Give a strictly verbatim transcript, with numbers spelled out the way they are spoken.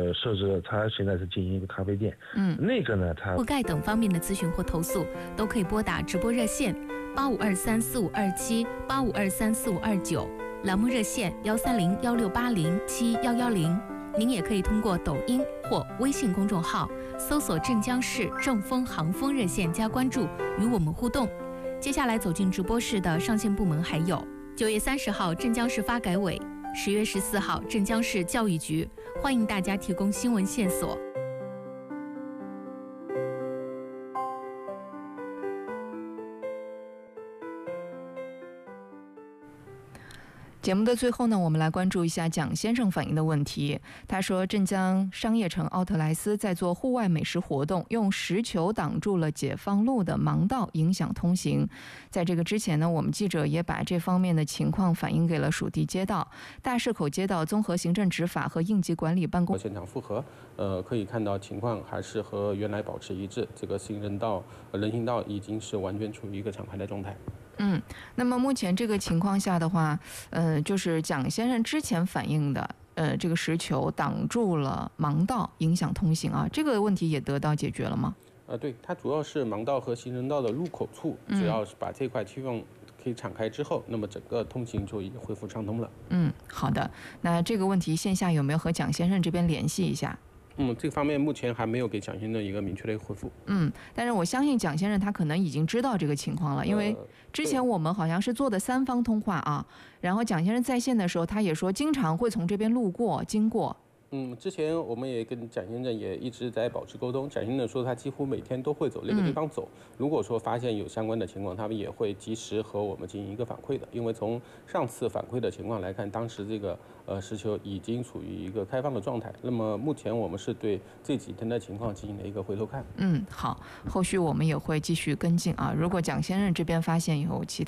呃设置了，他现在是经营一个咖啡店。 嗯， 那个呢，他覆盖等方面的咨询或投诉，都可以拨打直播热线八五二三四五二七八五二三四五二九，栏目热线幺三零幺六八零七幺幺零。您也可以通过抖音或微信公众号搜索镇江市正风航风热线加关注，与我们互动。接下来走进直播室的上线部门还有九月三十号镇江市发改委，十月十四号镇江市教育局，欢迎大家提供新闻线索。 节目的最后呢，我们来关注一下蒋先生反映的问题。他说，镇江商业城奥特莱斯在做户外美食活动，用石球挡住了解放路的盲道，影响通行。在这个之前呢，我们记者也把这方面的情况反映给了属地街道、大市口街道综合行政执法和应急管理办公现场复核，呃，可以看到情况还是和原来保持一致。这个行人道、人行道已经是完全处于一个敞开的状态。 嗯，那么目前这个情况下的话，呃，就是蒋先生之前反映的，呃，这个石球挡住了盲道，影响通行啊，这个问题也得到解决了吗？ 呃，对，它主要是盲道和行人道的入口处，只要是把这块区域可以敞开之后，那么整个通行就已经恢复畅通了。 嗯，好的。那这个问题线下有没有和蒋先生这边联系一下？ 嗯，这方面目前还没有给蒋先生一个明确的一个回复。 嗯，但是我相信蒋先生他可能已经知道这个情况了，因为之前我们好像是做的三方通话啊，然后蒋先生在线的时候，他也说经常会从这边路过经过。 嗯，之前我们也跟蒋先生也一直在保持沟通。蒋先生说他几乎每天都会走那个地方走，嗯、如果说发现有相关的情况，他们也会及时和我们进行一个反馈的。因为从上次反馈的情况来看，当时这个呃石球已经处于一个开放的状态。那么目前我们是对这几天的情况进行了一个回头看。 嗯，好，后续我们也会继续跟进啊。如果蒋先生这边发现有其他